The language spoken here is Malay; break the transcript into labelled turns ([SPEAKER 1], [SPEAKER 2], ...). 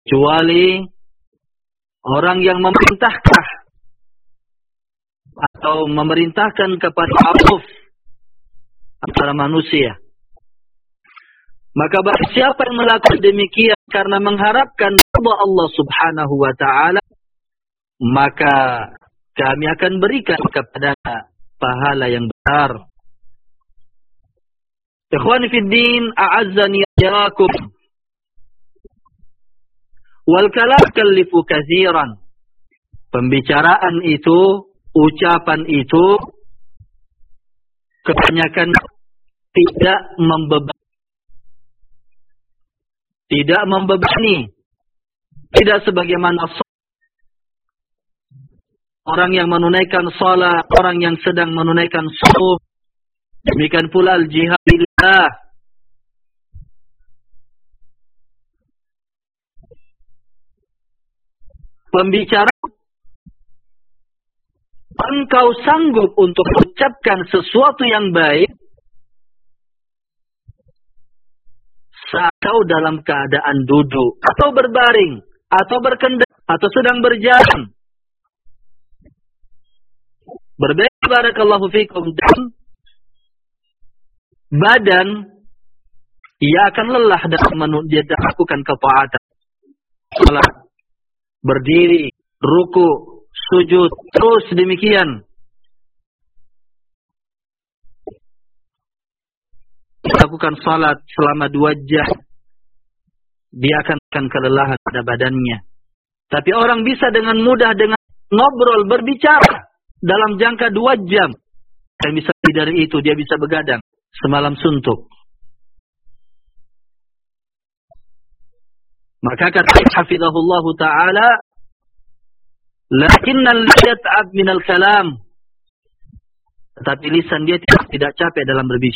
[SPEAKER 1] kecuali orang yang memerintahkan atau memerintahkan kepada ma'ruf antara manusia. Maka barang siapa yang melakukan demikian karena mengharapkan ridha Allah Subhanahu wa taala, maka kami akan berikan kepada pahala yang besar. Ikhwani fid din, a'azzani iyyakum. Wal kalam kallifu katsiran. Pembicaraan itu, ucapan itu kebanyakan tidak membebani. Tidak sebagaimana orang yang menunaikan salat, orang yang sedang menunaikan shaum. Demikian pula al-jihad billah. Pembicara, engkau sanggup untuk mengucapkan sesuatu yang baik saat kau dalam keadaan duduk atau berbaring atau berkendara atau sedang berjalan. Berbeda barakallahu fikum, dan badan ia akan lelah dalam dia melakukan ketaatan. Salat, berdiri, ruku, sujud, terus demikian. Lakukan salat selama 2 jam, dia akan kelelahan pada badannya. Tapi orang bisa dengan mudah dengan ngobrol, berbicara dalam jangka 2 jam. Dan bisa dari itu dia bisa begadang semalam suntuk. Maka kata hafizahullah ta'ala, lakinnal lisan minal kalam. Tetapi lisan dia tidak capek dalam berbicara.